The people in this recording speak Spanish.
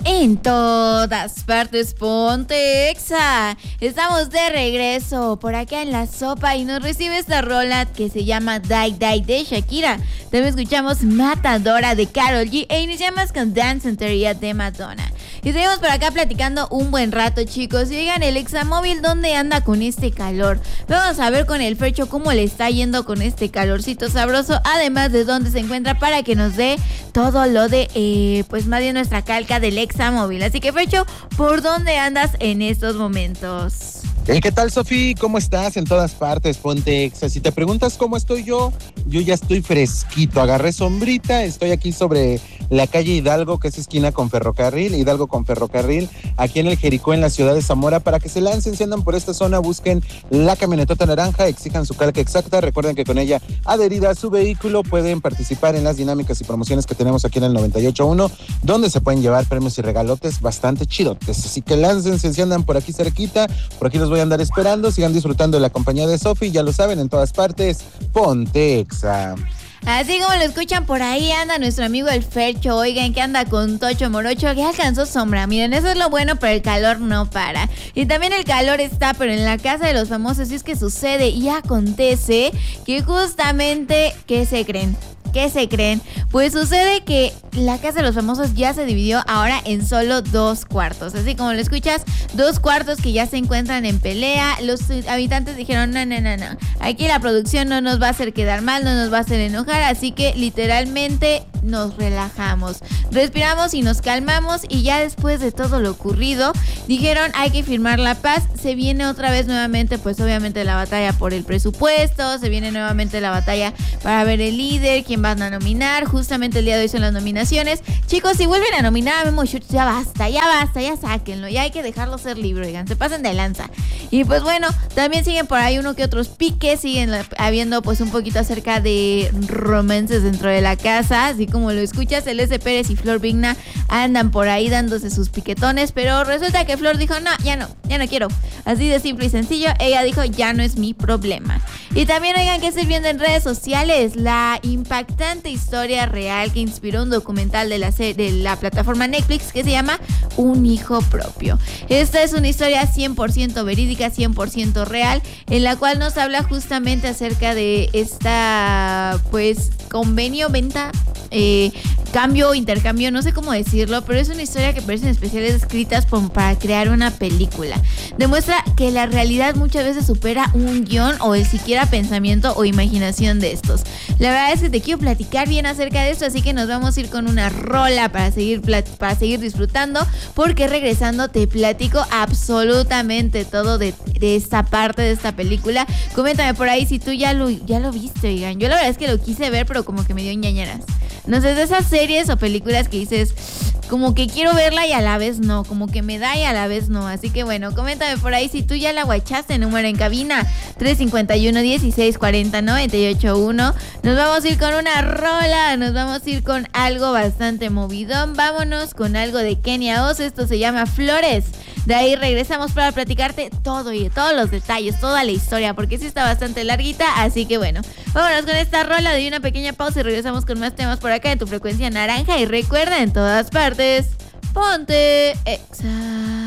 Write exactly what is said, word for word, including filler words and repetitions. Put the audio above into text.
En todas partes, ponte Exa. Estamos de regreso por acá en La Sopa y nos recibe esta rola que se llama Die Die de Shakira. También escuchamos Matadora de Karol G e iniciamos con Dance en Teoría de Madonna. Y seguimos por acá platicando un buen rato, chicos. Y oigan, el Examóvil, ¿dónde anda con este calor? Vamos a ver con el Fercho cómo le está yendo con este calorcito sabroso, además de dónde se encuentra para que nos dé todo lo de, eh, pues más bien nuestra calca del Examóvil. Así que, Fercho, ¿por dónde andas en estos momentos? Hey, ¿qué tal, Sofi? ¿Cómo estás? En todas partes, ponte Exa. Si te preguntas cómo estoy yo, yo ya estoy fresquito. Agarré sombrita, estoy aquí sobre la calle Hidalgo, que es esquina con Ferrocarril, Hidalgo con Ferrocarril, aquí en el Jericó, en la ciudad de Zamora, para que se lancen, si andan por esta zona, busquen la camionetota naranja, exijan su calca exacta. Recuerden que con ella adherida a su vehículo pueden participar en las dinámicas y promociones que tenemos aquí en el noventa y ocho punto uno, donde se pueden llevar premios y regalotes bastante chidotes. Así que láncense si andan por aquí cerquita, por aquí los voy a andar esperando. Sigan disfrutando de la compañía de Sofi, ya lo saben, en todas partes, ponte Exa. Así como lo escuchan, por ahí anda nuestro amigo el Fercho. Oigan, que anda con Tocho Morocho, que alcanzó sombra. Miren, eso es lo bueno, pero el calor no para. Y también el calor está, pero en la casa de los famosos. Y es que sucede y acontece que justamente, ¿qué se creen? ¿Qué se creen? Pues sucede que la Casa de los Famosos ya se dividió ahora en solo dos cuartos. Así como lo escuchas, dos cuartos que ya se encuentran en pelea. Los habitantes dijeron, no, no, no, no. Aquí la producción no nos va a hacer quedar mal, no nos va a hacer enojar. Así que literalmente nos relajamos, respiramos y nos calmamos. Y ya después de todo lo ocurrido, dijeron, hay que firmar la paz. Se viene otra vez nuevamente, pues obviamente la batalla por el presupuesto. Se viene nuevamente la batalla para ver el líder, quién van a nominar. Justamente el día de hoy son las nominaciones. Chicos, si vuelven a nominar a Memo Schutz, ya basta, ya basta, ya sáquenlo. Ya hay que dejarlo ser libre, oigan, se pasen de lanza. Y pues bueno, también siguen por ahí uno que otros piques. Siguen habiendo pues un poquito acerca de romances dentro de la casa. Así como lo escuchas, el S. Pérez y Flor Vigna andan por ahí dándose sus piquetones. Pero resulta que Flor dijo, no, ya no, ya no quiero. Así de simple y sencillo, ella dijo, ya no es mi problema. Y también, oigan, que estoy viendo en redes sociales la impactante historia real que inspiró un documental de la, de la plataforma Netflix que se llama Un Hijo Propio. Esta es una historia cien por ciento verídica, cien por ciento real, en la cual nos habla justamente acerca de esta, pues, convenio, venta, eh, cambio, intercambio, no sé cómo decirlo, pero es una historia que parecen especiales escritas para crear una película. Demuestra que la realidad muchas veces supera un guión o el siquiera pensamiento o imaginación de estos. La verdad es que te quiero platicar bien acerca de esto, así que nos vamos a ir con una rola para seguir, para seguir disfrutando, porque regresando te platico absolutamente todo de, de esta parte de esta película. Coméntame por ahí si tú ya lo, ya lo viste, oigan. Yo la verdad es que lo quise ver, pero como que me dio ñañaras. No sé, de esas series o películas que dices, como que quiero verla y a la vez no, como que me da y a la vez no. Así que bueno, coméntame por ahí si tú ya la guachaste. Número en cabina tres cinco uno, dieciséis cuarenta, noventa y ocho uno. Nos vamos a ir con una rola, nos vamos a ir con algo bastante movidón. Vámonos con algo de Kenia Oz, esto se llama Flores. De ahí regresamos para platicarte todo y todos los detalles, toda la historia, porque sí está bastante larguita. Así que bueno, vámonos con esta rola, doy una pequeña pausa y regresamos con más temas por acá en tu frecuencia naranja. Y recuerda, en todas partes, ponte Exa.